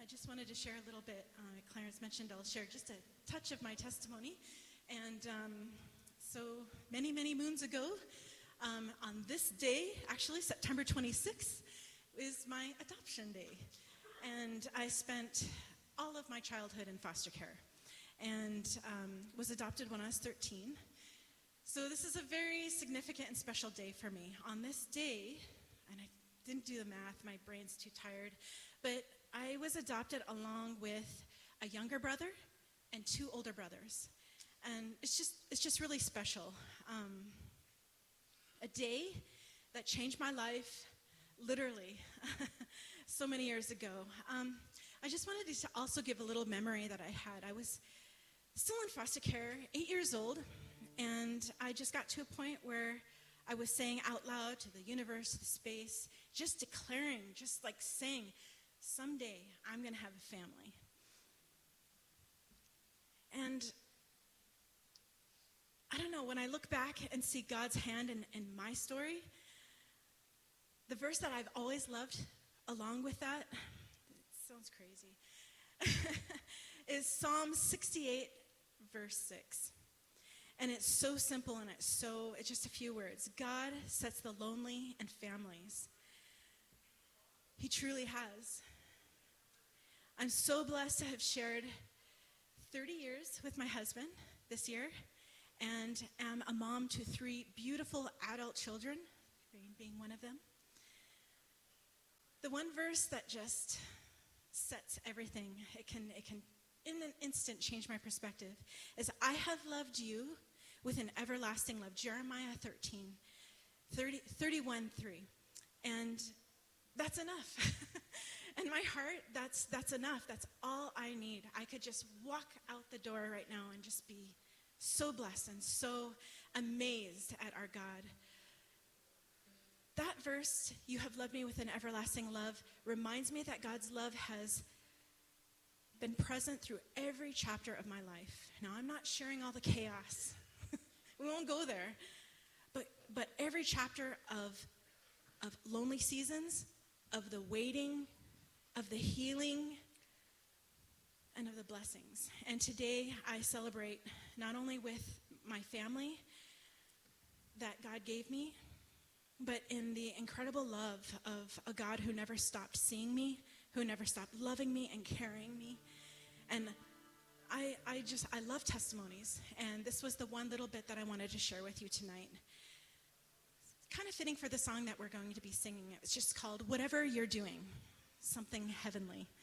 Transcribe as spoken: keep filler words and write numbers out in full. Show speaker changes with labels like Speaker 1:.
Speaker 1: just wanted to share a little bit. Uh, Clarence mentioned I'll share just a touch of my testimony. And um, so many, many moons ago, um, on this day, actually September twenty-sixth, is my adoption day. And I spent all of my childhood in foster care and um, was adopted when I was thirteen. So this is a very significant and special day for me. On this day, and I didn't do the math, my brain's too tired, but I was adopted along with a younger brother and two older brothers. And it's just it's just really special. Um, a day that changed my life, literally, so many years ago. Um, I just wanted to also give a little memory that I had. I was still in foster care, eight years old, and I just got to a point where I was saying out loud to the universe, the space, just declaring, just like saying, someday I'm going to have a family. And I don't know, when I look back and see God's hand in, in my story, the verse that I've always loved along with that, it sounds crazy, is Psalm sixty-eight, verse six. And it's so simple and it's so, it's just a few words. God sets the lonely in families. He truly has. I'm so blessed to have shared thirty years with my husband this year and am a mom to three beautiful adult children, Rain being one of them. The one verse that just sets everything, it can, it can in an instant change my perspective, is I have loved you with an everlasting love. Jeremiah thirteen, thirty, thirty-one, three. And that's enough. In my heart, that's that's enough. That's all I need. I could just walk out the door right now and just be so blessed and so amazed at our God. That verse, you have loved me with an everlasting love, reminds me that God's love has been present through every chapter of my life. Now, I'm not sharing all the chaos. We won't go there. But but every chapter of of lonely seasons, of the waiting, of the healing, and of the blessings. And today I celebrate not only with my family that God gave me, but in the incredible love of a God who never stopped seeing me, who never stopped loving me and carrying me. And I, I just, I love testimonies. And this was the one little bit that I wanted to share with you tonight. It's kind of fitting for the song that we're going to be singing. It's just called Whatever You're Doing, something heavenly.